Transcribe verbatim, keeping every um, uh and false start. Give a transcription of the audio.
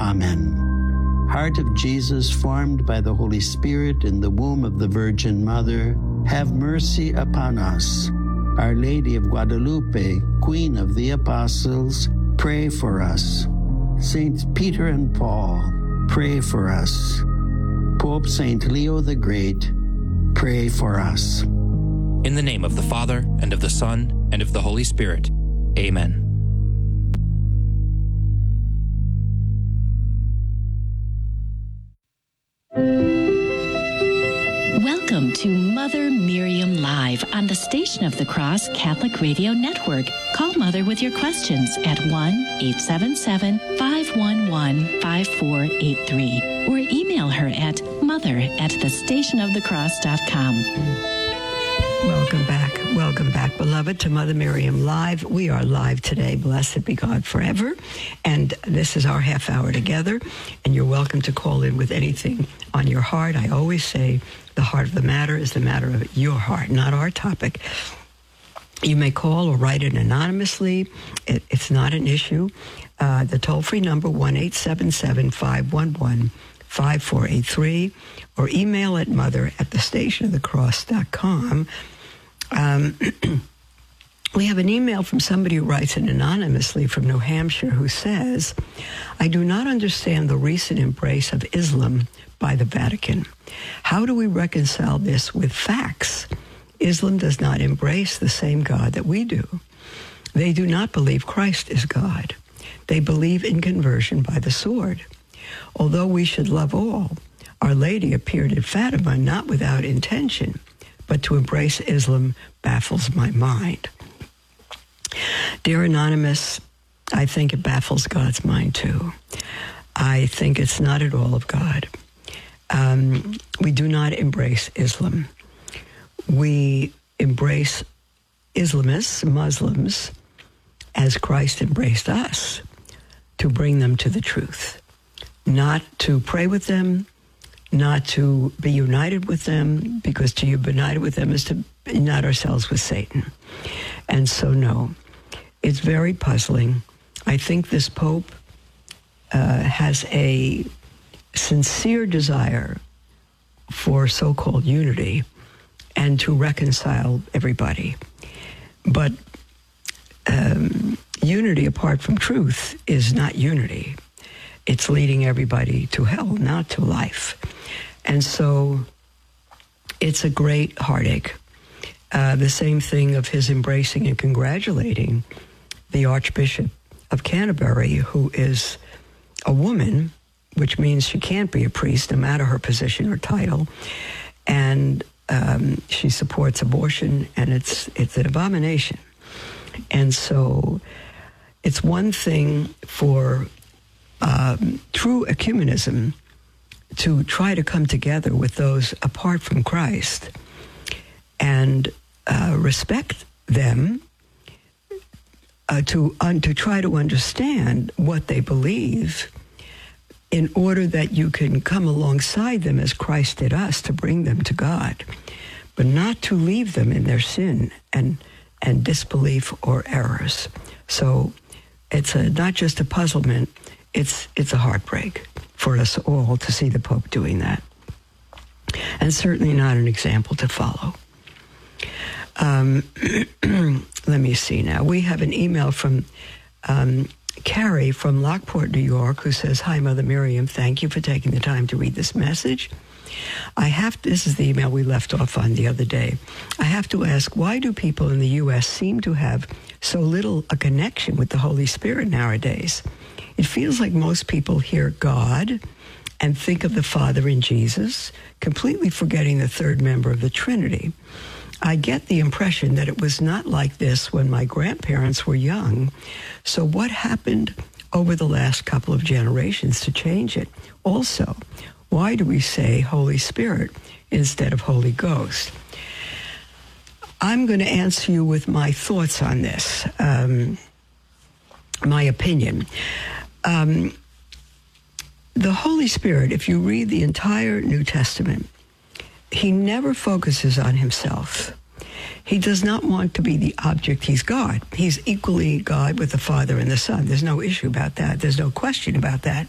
Amen. Heart of Jesus, formed by the Holy Spirit in the womb of the Virgin Mother, have mercy upon us. Our Lady of Guadalupe, Queen of the Apostles, pray for us. Saints Peter and Paul, pray for us. Pope Saint Leo the Great, pray for us. In the name of the Father, and of the Son, and of the Holy Spirit. Amen. Welcome to Mother Miriam Live on the Station of the Cross Catholic Radio Network. Call Mother with your questions at one eight seven seven, five one one, five four eight three or email her at mother at the station of the cross dot com. Welcome back. Welcome back, beloved, to Mother Miriam Live. We are live today. Blessed be God forever. And this is our half hour together. And you're welcome to call in with anything on your heart. I always say the heart of the matter is the matter of your heart, not our topic. You may call or write it anonymously. It, it's not an issue. Uh, the toll-free number, one eight seven seven, five one one, five four eight three, or email at mother at the station of the cross dot com. Um, we have an email from somebody who writes it anonymously from New Hampshire who says, I do not understand the recent embrace of Islam by the Vatican. How do we reconcile this with facts? Islam does not embrace the same God that we do. They do not believe Christ is God. They believe in conversion by the sword. Although we should love all, Our Lady appeared at Fatima not without intention, but to embrace Islam baffles my mind. Dear Anonymous, I think it baffles God's mind too. I think it's not at all of God. Um, we do not embrace Islam. We embrace Islamists, Muslims, as Christ embraced us, to bring them to the truth, not to pray with them, not to be united with them, because to be united with them is to unite ourselves with Satan. And so, no, it's very puzzling. I think this Pope uh, has a sincere desire for so-called unity and to reconcile everybody. But um, unity apart from truth is not unity. It's leading everybody to hell, not to life. And so it's a great heartache. Uh, the same thing of his embracing and congratulating the Archbishop of Canterbury, who is a woman, which means she can't be a priest, no matter her position or title. And um, she supports abortion, and it's it's an abomination. And so it's one thing for um, true ecumenism to try to come together with those apart from Christ and uh, respect them, uh, to uh, to try to understand what they believe, in order that you can come alongside them as Christ did us to bring them to God, but not to leave them in their sin and and disbelief or errors. So it's a, not just a puzzlement, it's it's a heartbreak for us all to see the Pope doing that. And certainly not an example to follow. Um, let me see now. We have an email from um, Carrie from Lockport, New York, who says, Hi, Mother Miriam. Thank you for taking the time to read this message. I have to, this is the email we left off on the other day. I have to ask, why do people in the U S seem to have so little a connection with the Holy Spirit nowadays? It feels like most people hear God and think of the Father in Jesus, completely forgetting the third member of the Trinity. I get the impression that it was not like this when my grandparents were young. So what happened over the last couple of generations to change it? Also, why do we say Holy Spirit instead of Holy Ghost? I'm going to answer you with my thoughts on this, um, my opinion. Um, the Holy Spirit, if you read the entire New Testament, he never focuses on himself. He does not want to be the object. He's God. He's equally God with the Father and the Son. There's no issue about that. There's no question about that.